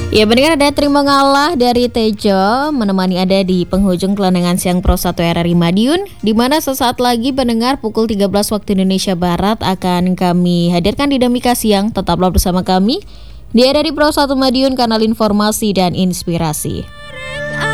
Ya pendengar, ada Terima Ngalah dari Tejo menemani Anda di penghujung kelenengan siang Pro 1 RRI Madiun, di mana sesaat lagi pendengar pukul 13 waktu Indonesia Barat akan kami hadirkan Dinamika Siang. Tetaplah bersama kami di RRI Pro 1 Madiun, kanal informasi dan inspirasi.